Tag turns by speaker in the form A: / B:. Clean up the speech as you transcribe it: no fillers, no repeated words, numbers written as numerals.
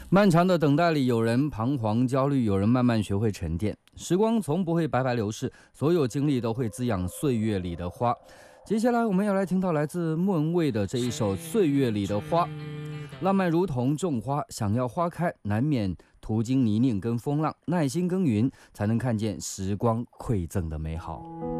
A: 漫长的等待里，有人彷徨焦虑，有人慢慢学会沉淀。时光从不会白白流逝，所有经历都会滋养岁月里的花。接下来我们要来听到来自莫文蔚的这一首《岁月里的花》。浪漫如同种花，想要花开，难免途经泥泞跟风浪，耐心耕耘，才能看见时光馈赠的美好。